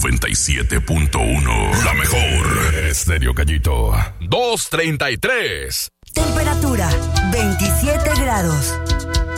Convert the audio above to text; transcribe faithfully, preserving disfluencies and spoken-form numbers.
noventa y siete punto uno. La mejor. Estéreo Gallito. dos treinta y tres. Temperatura veintisiete grados.